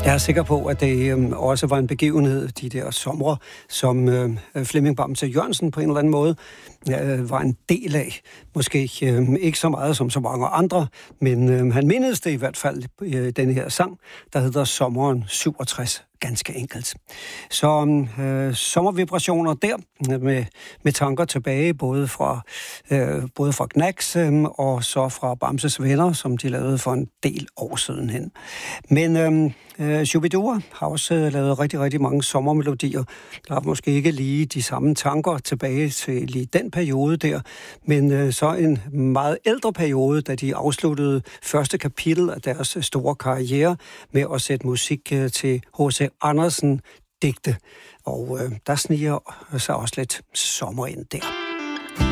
Jeg er sikker på, at det også var en begivenhed, de der somre, som Flemming Bamse Jørgensen på en eller anden måde var en del af. Måske ikke så meget som så mange andre, men han mindedes det i hvert fald i denne her sang, der hedder Sommeren 67. Ganske enkelt. Så sommervibrationer der, med tanker tilbage, både fra Knacks og så fra Bamses Venner, som de lavede for en del år siden hen. Men Shubidua har også lavet rigtig, rigtig mange sommermelodier. Der er måske ikke lige de samme tanker tilbage til lige den periode der, men så en meget ældre periode, da de afsluttede første kapitel af deres store karriere med at sætte musik til H.C. Andersen digte. Og der sniger sig også lidt sommer ind der.